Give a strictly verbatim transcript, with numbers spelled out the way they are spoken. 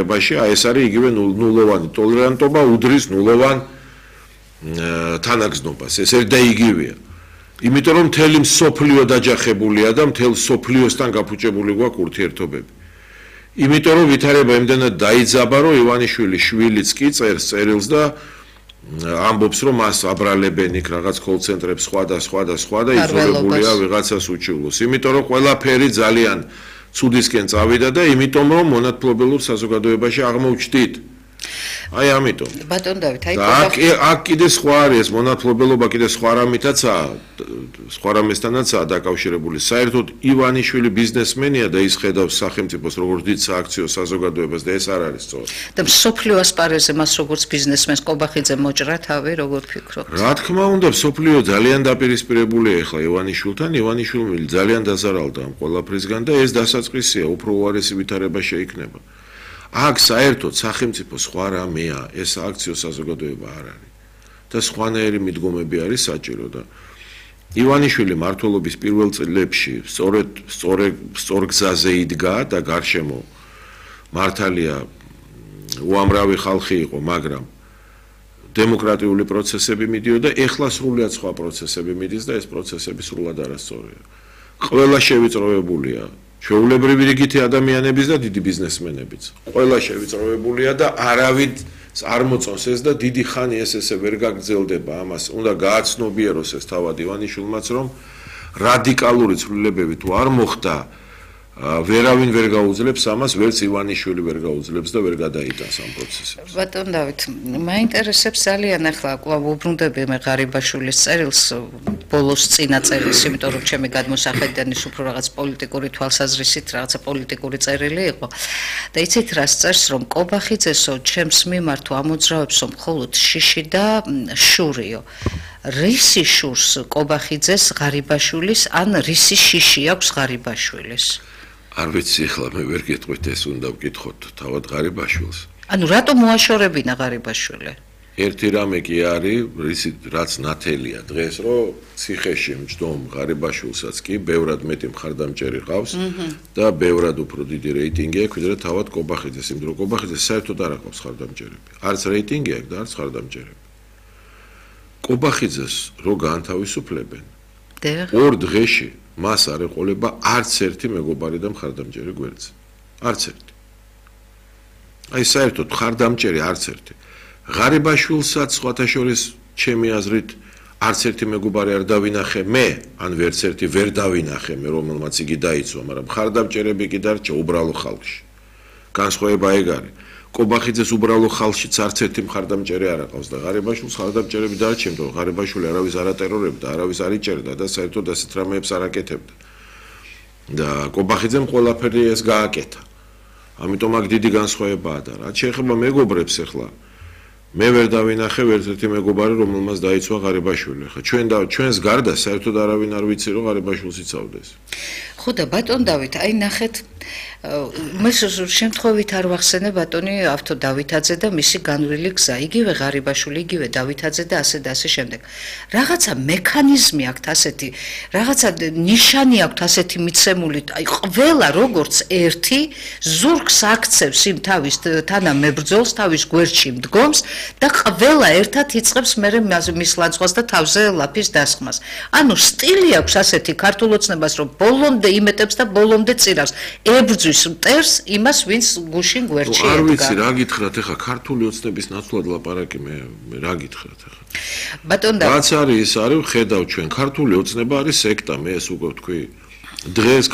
ვითარებაში, აი ეს არის იგივე ნულოვანი ტოლერანტობა უდრის ნულოვან თანაგზნობას. ეს ერთ და იგივეა. იმიტომ რომ მთელი მსოფლიო დაჯახებულია და მთელ მსოფლიოსთან გაფუჭებული გვაქვს ურთიერთობები. იმიტომ რომ ვითარება იმდენად დაიძაბა, რომ ივანიშვილი შვილიც კი წერს წერილს და ამბობს რომ მას აბრალებენ იქ რაღაც კოლცენტრებს სხვა და სხვა და სხვა და იზოლებულია ვიღაცას უჩივლოს. იმიტომ რომ ყველაფერი ძალიან ცუდისკენ წავიდა და იმიტომ რომ მონათმფლობელურ საზოგადოებაში აღმოჩნდით. აი ამიტომ. ბატონ დავით, აი აქ აქ კიდე სხვა არის მონათმფლობელობა კიდე სხვა რამითაცაა, სხვა რამესთანაცაა დაკავშირებული. საერთოდ ივანიშვილი ბიზნესმენია და ის ხედავს სახელმწიფოს როგორც დიდ სააქციო საზოგადოებას და ეს არ არის სწორი. და მსოფლიო ასპარეზზე მას როგორც ბიზნესმენს კობახიძე მოჭრა თავი, როგორ ფიქრობთ? რა თქმა უნდა, მსოფლიო ძალიან დაპირისპირებულია ახლა ივანიშვილთან, ივანიშვილი ძალიან დაზარალდა ამ ყველაფრისგან და ეს დასაწყისია, უფრო უარესი ვითარება შეიქმნება. აქ საერთოდ სახელმწიფო სხვა რამეა, ეს აქციო საზოგადოება არ არის. და სხვანაირი მიდგომები არის საჭირო და ივანიშვილი მმართველობის პირველ წლებში სწორედ სწორედ სწორ გზაზე იდგა და გარშემო მართალია უამრავი ხალხი იყო, მაგრამ დემოკრატიული პროცესები მიდიოდა, ეხლა სრულად სხვა პროცესები მიდის და ეს პროცესები სრულად არასწორია. ყველა შევიწროებულია ჩვეულებრივი რიგითი ადამიანების და დიდი ბიზნესმენების. ყველა შევიწროებულია და არავით არ მოწონს ეს და დიდი ხანი ეს ესე ვერ გაგრძელდება ამას. უნდა გააცნობიეროს ეს თავად ივანიშვილმაც, რომ რადიკალური ცვლილებები თუ არ მოხდა, ვერავინ ვერ გაუძლებს ამას, ვერც ივანიშვილი ვერ გაუძლებს და ვერ გადაიტანს ამ პროცესებს. ბატონ დავით, მაინტერესებს ძალიან ახლა კვლავ უბრუნდები მე ღარიბაშვილის წერილს, ბოლოს წინა წერილს, იმიტომ რომ ჩემი გადმოსახედიდან ის უფრო რაღაც პოლიტიკური თვალსაზრისით, რაღაცა პოლიტიკური წერილი იყო. და იცით რას წერს, რომ კობახიძესო, ჩემს მიმართ ამოძრავებსო მხოლოდ შიში და შურიო. რისი შურს კობახიძეს ღარიბაშვილის, ან რისი შიში აქვს ღარიბაშვილის? არ ვიცი, ახლა მე ვერ გეტყვით, ეს უნდა ვკითხოთ თავად ღარიბაშვილს. ანუ რატომ მოაშორებინა ღარიბაშვილი? ერთი რამე კი არის, რაც ნათელია დღეს, რომ ციხეში მჯდომ ღარიბაშვილსაც კი ბევრად მეტი მხარდამჭერი ყავს და ბევრად უფრო დიდი რეიტინგი აქვს, ვიდრე თავად კობახიძეს, იმიტომ რომ კობახიძეს საერთოდ არ აქვს მხარდამჭერები. არც რეიტინგი აქვს და არც მხარდამჭერები. კობახიძეს რო გაანთავისუფლებენ, ორ დღეში მას არ ეყოლება არც ერთი მეგობარი და მხარდამჭერი გვერდზე. არც ერთი. აი საერთოდ მხარდამჭერი არც ერთი. ღარიბაშვილსაც სხვათა შორის ჩემი აზრით არც ერთი მეგობარი არ დავინახე მე, ან ვერც ერთი ვერ დავინახე მე, რომელმაც იგი დაიცვა, მაგრამ მხარდამჭერები კი დარჩა უბრალო ხალხში. განსხვავება ეგ არის. კობახიძეს უბრალო ხალხშიც არც ერთი მხარდამჭერი არ აყავს და ღარიბაშვილს მხარდამჭერები დარჩა, იმიტომ რომ ღარიბაშვილი არავის არ ატერორებდა, არავის არ იჭერდა და საერთოდ ასეთ რამეებს არ აკეთებდა. და კობახიძემ ყველაფერი ეს გააკეთა. ამიტომ აქ დიდი განსხვავებაა და რაც შეეხება მეგობრებს ახლა მე ვერ დავინახე ერთ-ერთი მეგობარი, რომელმაც დაიცვა ღარიბაშვილი. ხა ჩვენ და ჩვენს გარდა საერთოდ არავინ არ ვიცი, რომ ღარიბაშვილს იცავდეს. ხო და ბატონ დავით, აი ნახეთ, მე შემთხვევით არ ვახსენე ბატონი ავთო დავითაძე და მისი განვლილი გზა. იგივე ღარიბაშვილი, იგივე დავითაძე და ასე და ასე შემდეგ. რაღაცა მექანიზმი აქვს ასეთი, რაღაცა ნიშანი აქვს ასეთი მიცემული, აი ყველა როგორც ერთი ზურგს აქცევს იმ თავის თანამებრძოლს, თავის გვერდში მდგომს და ყველა ერთად იწყებს მერე მის ლანძღვას და თავზე ლაფის დასხმას. ანუ სტილი აქვს ასეთი ქართულ ოცნებას, რომ ბოლომდე იმეტებს და ბოლომდე წირავს. ებრძვის მტერს იმას, ვინც გუშინ გვერდში ედგა. არ ვიცი, რა გითხრათ ახლა ქართული ოცნების ნაცვლად ლაპარაკი მე რა გითხრათ ახლა. ბატონ და რაც არის ის არის, ხედავ ჩვენ ქართული ოცნება არის სექტა, მე ეს უკვე ვთქვი. დღეს